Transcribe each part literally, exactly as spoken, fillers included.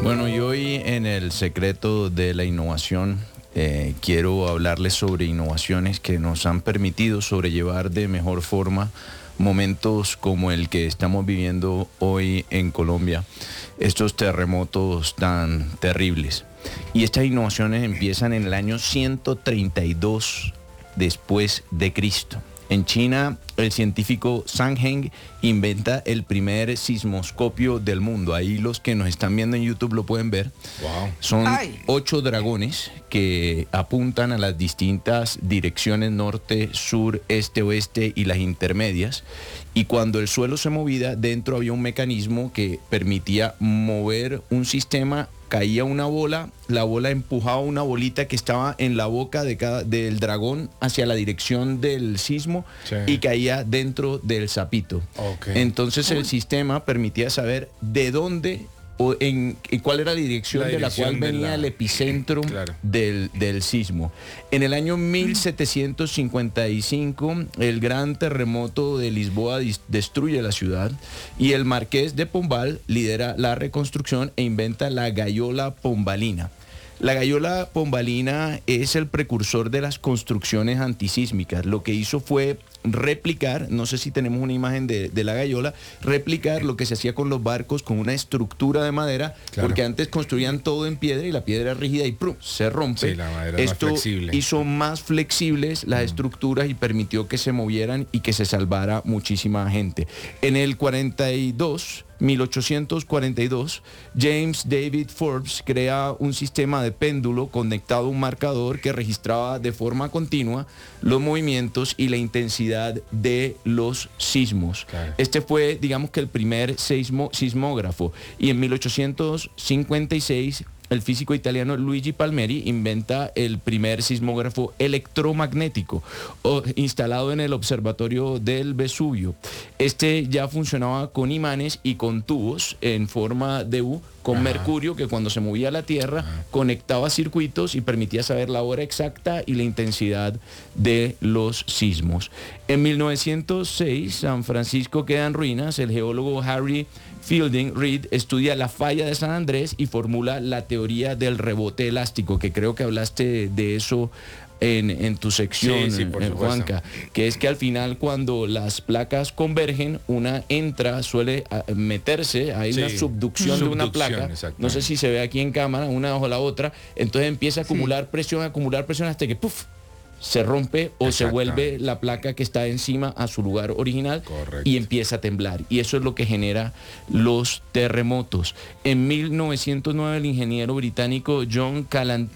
Bueno, y hoy en el secreto de la innovación eh, quiero hablarles sobre innovaciones que nos han permitido sobrellevar de mejor forma momentos como el que estamos viviendo hoy en Colombia, estos terremotos tan terribles. Y estas innovaciones empiezan en el año ciento treinta y dos después de Cristo. En China, el científico Zhang Heng inventa el primer sismoscopio del mundo. Ahí los que nos están viendo en YouTube lo pueden ver. Wow. Son Ay. ocho dragones que apuntan a las distintas direcciones norte, sur, este, oeste y las intermedias. Y cuando el suelo se movía, dentro había un mecanismo que permitía mover un sistema. Caía una bola, la bola empujaba una bolita que estaba en la boca de cada, del dragón hacia la dirección del sismo, Sí. y caía dentro del sapito. Ok. Entonces el sistema permitía saber de dónde o en, en cuál era la dirección, La de la dirección cual de venía la- el epicentro Claro. del, del sismo. En el año mil setecientos cincuenta y cinco, el gran terremoto de Lisboa dis- destruye la ciudad y el marqués de Pombal lidera la reconstrucción e inventa la gallola pombalina. La gallola pombalina es el precursor de las construcciones antisísmicas. Lo que hizo fue replicar, no sé si tenemos una imagen de, de la gallola, replicar lo que se hacía con los barcos con una estructura de madera, Claro. porque antes construían todo en piedra y la piedra es rígida y ¡prum!, se rompe. Sí, la madera es más Esto flexible. hizo más flexibles las estructuras y permitió que se movieran y que se salvara muchísima gente. En el cuarenta y dos, mil ochocientos cuarenta y dos, James David Forbes crea un sistema de péndulo conectado a un marcador que registraba de forma continua los movimientos y la intensidad de los sismos. Claro. Este fue, digamos que el primer seismo, sismógrafo. Y en mil ochocientos cincuenta y seis, el físico italiano Luigi Palmieri inventa el primer sismógrafo electromagnético o, instalado en el observatorio del Vesubio. Este ya funcionaba con imanes y con tubos en forma de U, con Ajá. mercurio, que cuando se movía la Tierra Ajá. conectaba circuitos y permitía saber la hora exacta y la intensidad de los sismos. En mil novecientos seis, San Francisco queda en ruinas. El geólogo Harry Fielding Reid estudia la falla de San Andrés y formula la teoría del rebote elástico, que creo que hablaste de eso en, en tu sección, Sí, sí, por eh, supuesto. Juanca, que es que al final cuando las placas convergen, una entra, suele ah, meterse, hay Sí. una subducción de una Subducción, placa, exactamente. no sé si se ve aquí en cámara, una bajo la otra, entonces empieza a acumular presión, a acumular presión hasta que ¡puf!, se rompe o se vuelve Exactamente. la placa que está encima a su lugar original. Correcto. Y empieza a temblar. Y eso es lo que genera los terremotos. En mil novecientos nueve, el ingeniero británico John Calan-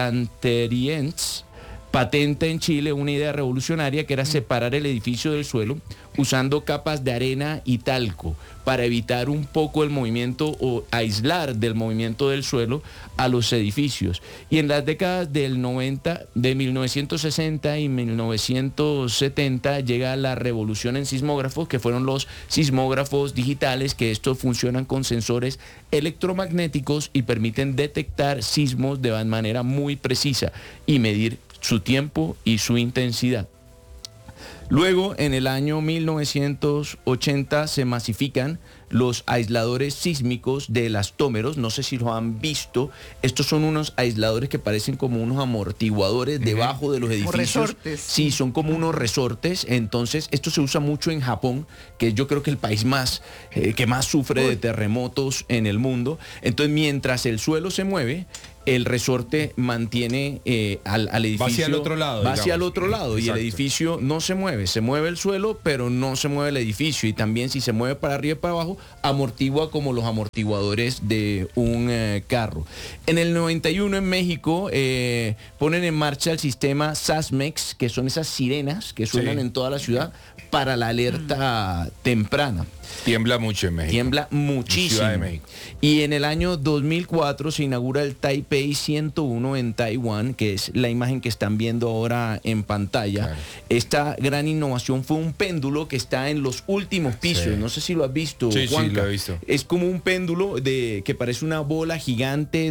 Calanteriens patenta en Chile una idea revolucionaria que era separar el edificio del suelo usando capas de arena y talco para evitar un poco el movimiento o aislar del movimiento del suelo a los edificios. Y en las décadas del noventa, de mil novecientos sesenta y mil novecientos setenta llega la revolución en sismógrafos, que fueron los sismógrafos digitales, que estos funcionan con sensores electromagnéticos y permiten detectar sismos de manera muy precisa y medir su tiempo y su intensidad. Luego, en el año mil novecientos ochenta, se masifican los aisladores sísmicos de elastómeros. No sé si lo han visto. Estos son unos aisladores que parecen como unos amortiguadores debajo de los edificios. resortes. Sí, son como unos resortes. Entonces, esto se usa mucho en Japón, que yo creo que el país más eh, que más sufre de terremotos en el mundo. Entonces, mientras el suelo se mueve, el resorte mantiene eh, al, al edificio. Va hacia el otro lado, Va hacia el digamos. otro lado. Y el Exacto. edificio no se mueve. Se mueve el suelo, pero no se mueve el edificio. Y también, si se mueve para arriba y para abajo, amortigua como los amortiguadores de un eh, carro. En el noventa y uno, en México, eh, ponen en marcha el sistema SASMEX, que son esas sirenas que suenan Sí. en toda la ciudad para la alerta temprana. Tiembla mucho en México. Tiembla muchísimo. Ciudad de México. Y en el año dos mil cuatro se inaugura el Taipei ciento uno en Taiwán, que es la imagen que están viendo ahora en pantalla. Claro. Esta gran innovación fue un péndulo que está en los últimos pisos. Sí. No sé si lo has visto, Sí, sí, Juanca. lo he visto. Es como un péndulo de que parece una bola gigante